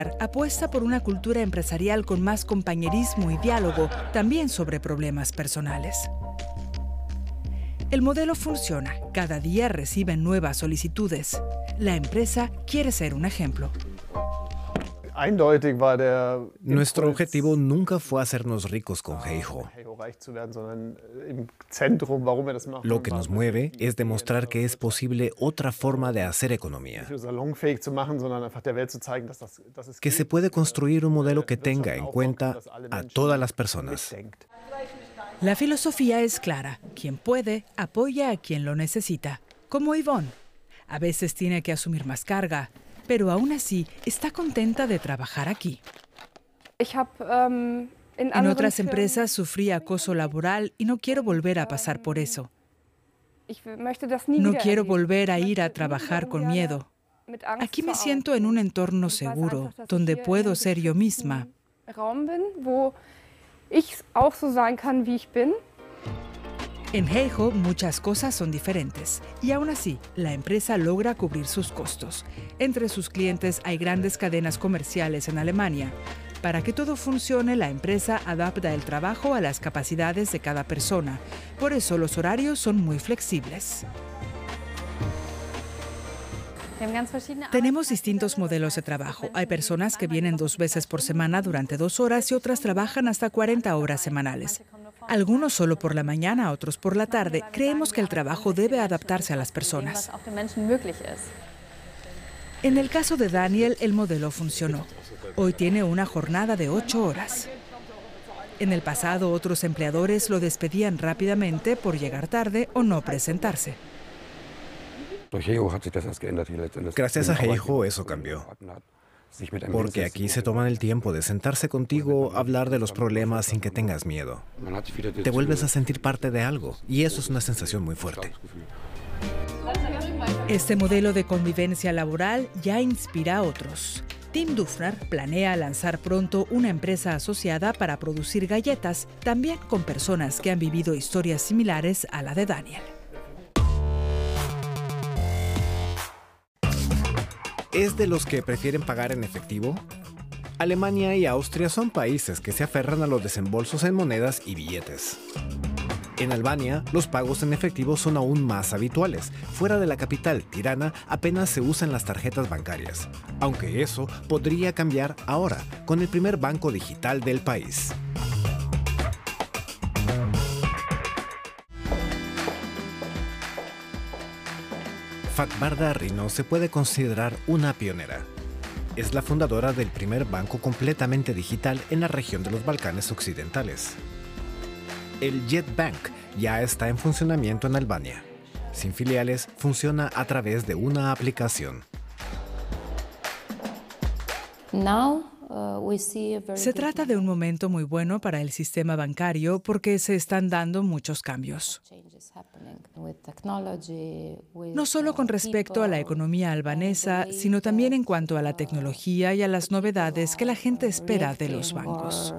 apuesta por una cultura empresarial con más compañerismo y diálogo, también sobre problemas personales. El modelo funciona. Cada día reciben nuevas solicitudes. La empresa quiere ser un ejemplo. Nuestro objetivo nunca fue hacernos ricos con Heiho. Lo que nos mueve es demostrar que es posible otra forma de hacer economía. Que se puede construir un modelo que tenga en cuenta a todas las personas. La filosofía es clara. Quien puede, apoya a quien lo necesita. Como Yvonne. A veces tiene que asumir más carga, pero aún así está contenta de trabajar aquí. En otras empresas sufrí acoso laboral y no quiero volver a pasar por eso. No quiero volver a ir a trabajar con miedo. Aquí me siento en un entorno seguro, donde puedo ser yo misma. En Heiho muchas cosas son diferentes y aún así la empresa logra cubrir sus costos. Entre sus clientes hay grandes cadenas comerciales en Alemania. Para que todo funcione, la empresa adapta el trabajo a las capacidades de cada persona. Por eso los horarios son muy flexibles. Tenemos distintos modelos de trabajo. Hay personas que vienen 2 veces por semana durante 2 horas y otras trabajan hasta 40 horas semanales. Algunos solo por la mañana, otros por la tarde. Creemos que el trabajo debe adaptarse a las personas. En el caso de Daniel, el modelo funcionó. Hoy tiene una jornada de 8 horas. En el pasado, otros empleadores lo despedían rápidamente por llegar tarde o no presentarse. Gracias a Heiho eso cambió. Porque aquí se toman el tiempo de sentarse contigo, hablar de los problemas sin que tengas miedo. Te vuelves a sentir parte de algo y eso es una sensación muy fuerte. Este modelo de convivencia laboral ya inspira a otros. Tim Dufner planea lanzar pronto una empresa asociada para producir galletas, también con personas que han vivido historias similares a la de Daniel. ¿Es de los que prefieren pagar en efectivo? Alemania y Austria son países que se aferran a los desembolsos en monedas y billetes. En Albania, los pagos en efectivo son aún más habituales. Fuera de la capital, Tirana, apenas se usan las tarjetas bancarias. Aunque eso podría cambiar ahora, con el primer banco digital del país. Fatbarda Rino se puede considerar una pionera. Es la fundadora del primer banco completamente digital en la región de los Balcanes Occidentales. El Jetbank ya está en funcionamiento en Albania. Sin filiales, funciona a través de una aplicación. Se trata de un momento muy bueno para el sistema bancario porque se están dando muchos cambios. No solo con respecto a la economía albanesa, sino también en cuanto a la tecnología y a las novedades que la gente espera de los bancos.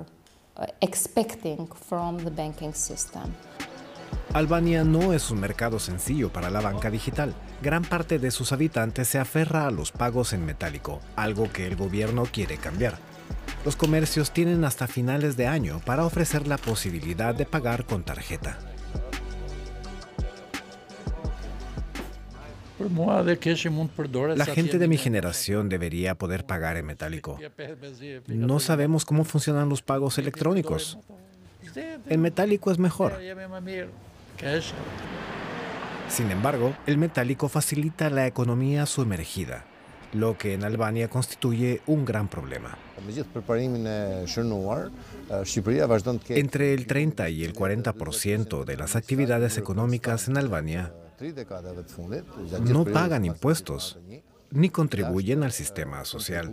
Albania no es un mercado sencillo para la banca digital. Gran parte de sus habitantes se aferra a los pagos en metálico, algo que el gobierno quiere cambiar. Los comercios tienen hasta finales de año para ofrecer la posibilidad de pagar con tarjeta. La gente de mi generación debería poder pagar en metálico. No sabemos cómo funcionan los pagos electrónicos. El metálico es mejor. Sin embargo, el metálico facilita la economía sumergida, lo que en Albania constituye un gran problema. Entre el 30 y el 40% de las actividades económicas en Albania no pagan impuestos ni contribuyen al sistema social.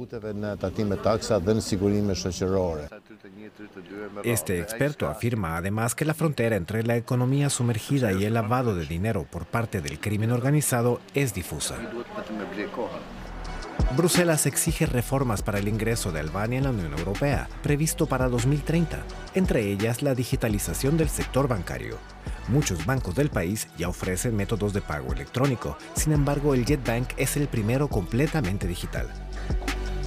Este experto afirma además que la frontera entre la economía sumergida y el lavado de dinero por parte del crimen organizado es difusa. Bruselas exige reformas para el ingreso de Albania en la Unión Europea, previsto para 2030, entre ellas la digitalización del sector bancario. Muchos bancos del país ya ofrecen métodos de pago electrónico, sin embargo el Jetbank es el primero completamente digital.